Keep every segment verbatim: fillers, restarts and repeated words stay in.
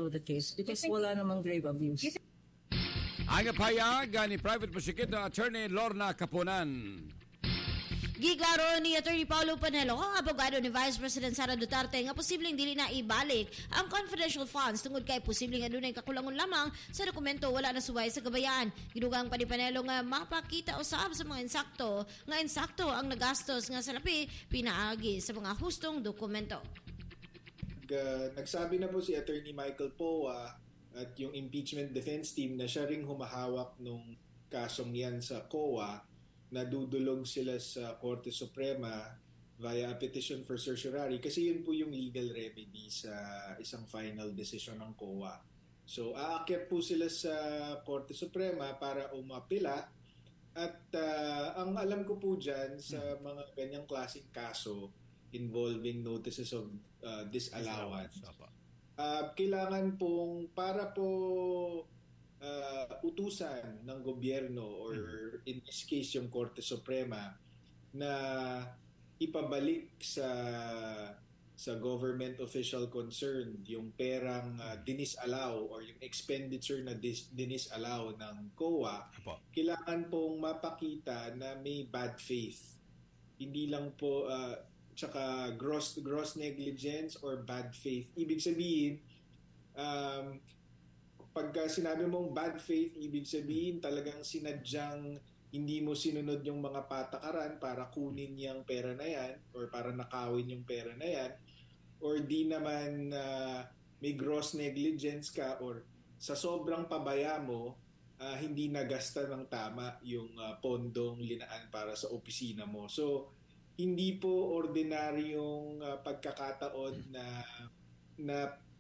follow the case because wala namang grave abuse. Ang payag ni Private Prosecutor Attorney Lorna Capunan. Giklaro ni Attorney Paulo Panelo, ang abogado ni Vice President Sara Duterte, nga posibleng dili na ibalik ang confidential funds tungod kay posibleng adunay kakulangon lamang sa dokumento wala na suway sa kabayaan. Gidugang pa ni Panelo nga mapakita usab sa mga insakto nga insakto ang nagastos nga salapi pinaagi sa mga hustong dokumento. Uh, nagsabi na po si Attorney Michael Poa at yung impeachment defense team na siya ring humahawak nung kasong yan sa C O A, nadudulog sila sa Korte Suprema via a petition for certiorari kasi yun po yung legal remedy sa isang final decision ng C O A. So aakyat po sila sa Korte Suprema para umapila at uh, ang alam ko po dyan sa mga ganyang klaseng kaso involving notices of uh, disallowance, uh, kailangan pong para po Uh, utusan ng gobyerno or in this case yung Korte Suprema na ipabalik sa sa government official concerned yung perang uh, dinisallow or yung expenditure na dis- dinisallow ng C O A. Apo. Kailangan pong mapakita na may bad faith. Hindi lang po uh, tsaka gross gross negligence or bad faith. Ibig sabihin um pagka sinabi mong bad faith, ibig sabihin talagang sinadyang hindi mo sinunod yung mga patakaran para kunin yung pera na yan or para nakawin yung pera na yan or di naman uh, may gross negligence ka or sa sobrang pabaya mo, uh, hindi nagasta ng tama yung uh, pondong linaan para sa opisina mo. So, hindi po ordinaryong uh, pagkakataon na na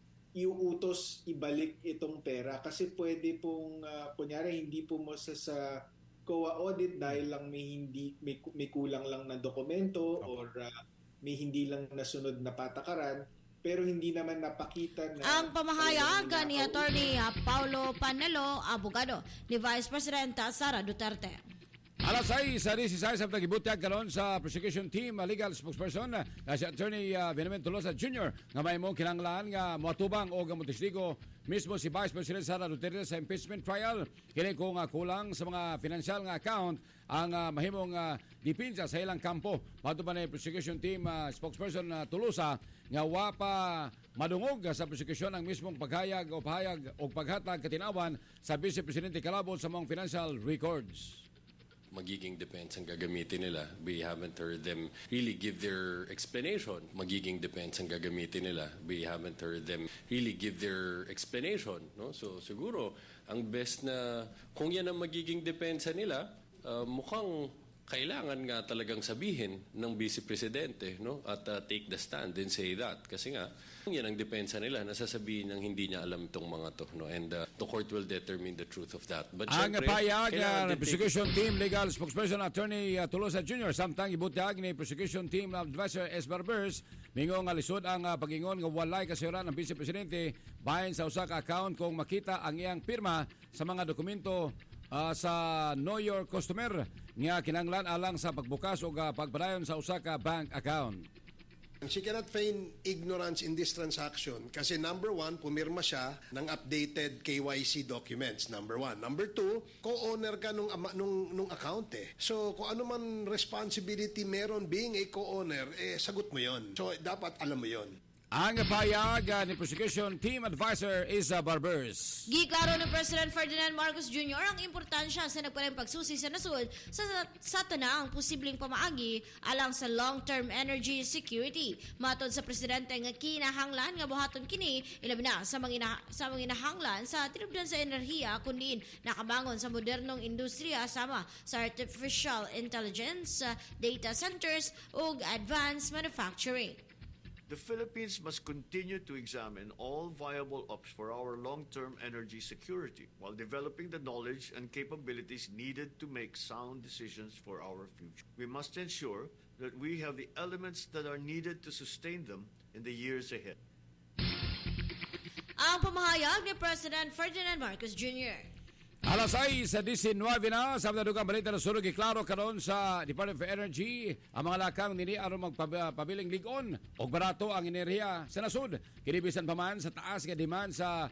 iuutos ibalik itong pera kasi pwede pong uh, kunyari hindi po mo sa, sa C O A audit dahil lang may hindi may, may kulang lang na dokumento okay. or uh, may hindi lang nasunod na patakaran pero hindi naman napakita na ang pamahayagan ni Attorney Paulo Panelo, abogado ni Vice President Sara Duterte. Alas seis sa disisay sa pagibutag karon sa prosecution team legal spokesperson na si Attorney uh, Benjamin Tolosa Junior nga may mong kinahanglan nga moatubang o gamotestigo mismo si Vice President Sara Duterte sa impeachment trial kini kung uh, kulang sa mga financial nga account ang uh, mahimong uh, dipinsa sa ilang kampo. Mato pa ni prosecution team uh, spokesperson uh, Tolosa nga wa pa madungog sa prosecution ang mismong paghayag o pahayag o paghatag katinawan sa Vice Presidente kalabot sa mga financial records. Magiging depends ang gagamitin nila. We haven't heard them really give their explanation. Magiging depends ang gagamitin nila. We haven't heard them really give their explanation. No? So siguro, ang best na, kung yan ang magiging depensa nila, uh, mukhang kailangan nga talagang sabihin ng Vice Presidente, no? At uh, take the stand and say that. Kasi nga, yan ang depensa nila, nasasabihin ng hindi niya alam itong mga to. No? And uh, the court will determine the truth of that. But ang syempre, payag na prosecution team legal spokesperson Attorney uh, Tolosa Junior samtang ibutag ni prosecution team advisor S. Barbers mingong alisod ang uh, pagingon nga walay kasayuran ng Vice Presidente bahin sa usa ka account kung makita ang iyang pirma sa mga dokumento uh, sa Know Your Customer nga kinahanglan alang sa pagbukas o uh, pagpadayon sa usa ka bank account. She cannot feign ignorance in this transaction kasi number one, pumirma siya ng updated K Y C documents, number one. Number two, co-owner ka nung, nung, nung account eh. So kung ano man responsibility meron being a co-owner, eh sagot mo yon. So dapat alam mo yon. Ang payag uh, ni prosecution team advisor Isa Barbers. Giklaro ng President Ferdinand Marcos Junior ang importansya sa nagpalang pagsusi sa nasud sa, sa tanang posibleng pamaagi alang sa long-term energy security. Matod sa Presidente nga kinahanglan nga buhaton kini ilabi na sa mga, ina, sa mga inahanglan sa tinubdan sa enerhiya kundi nakabangon sa modernong industriya sama sa artificial intelligence, data centers ug advanced manufacturing. The Philippines must continue to examine all viable options for our long-term energy security while developing the knowledge and capabilities needed to make sound decisions for our future. We must ensure that we have the elements that are needed to sustain them in the years ahead. Ang pamahayag ni President Ferdinand Marcos Junior Alas seis sa diecinueve na sa mga dugang balita na sunog iklaro karon sa Department of Energy ang mga lakang nini aron magpabiling ligon og barato ang enerhiya sa nasud kini bisan pa man sa taas nga demand sa